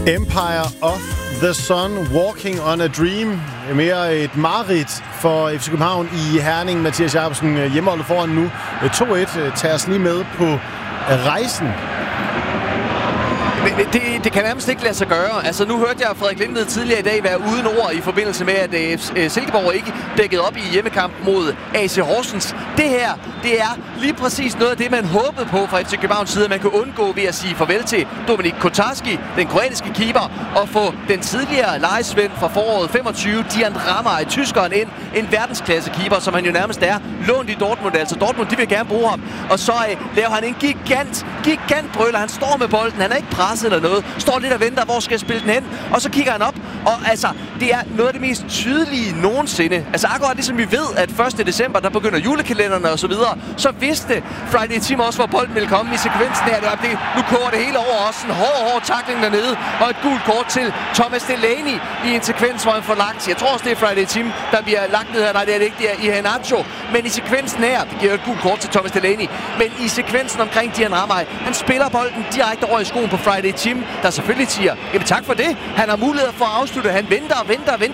Empire of the Sun, Walking on a Dream. Mere et mareridt for FC København i Herning. Mathias Jacobsen, hjemmeholdet foran nu 2-1. Tager os lige med på rejsen. Men det kan nærmest ikke lade sig gøre. Altså, nu hørte jeg Frederik Lindved tidligere i dag være uden ord i forbindelse med, at Silkeborg ikke dækkede op i hjemmekamp mod AC Horsens. Det her, det er lige præcis noget af det, man håbede på fra FC Københavns side, at man kunne undgå ved at sige farvel til Dominik Kotarski, den kroatiske keeper, og få den tidligere lejesvend fra foråret 25, Dian Ramaj, tyskeren, ind. En verdensklasse keeper, som han jo nærmest er, lånt i Dortmund. Altså, Dortmund, de vil gerne bruge ham. Og så laver han en gigant brøller. Han står med bolden, han er ikke presset eller noget. Står lidt og venter, hvor skal jeg spille den hen? Og så kigger han op, og altså, det er noget af det mest tydelige nogensinde. Altså, akkurat ligesom vi ved, at 1. december, der begynder julekalenderne og så videre, så vidste Friday Team også, hvor bolden ville komme i sekvensen her. Nu koger det hele over også. En hård tackling dernede, og et gult kort til Thomas Delaney i en sekvens, hvor han får lagt. Jeg tror også, det er Friday Team, der bliver lagt ned her. Nej, det er det ikke, det er Iheanacho. Men i sekvensen her, det giver et gult kort til Thomas Delaney, men i sekvensen omkring Dian Ramaj, han spiller bolden direkte over i skoen på Friday Team, der selvfølgelig siger, jamen tak for det. Han har mulighed for at afslutte. Han venter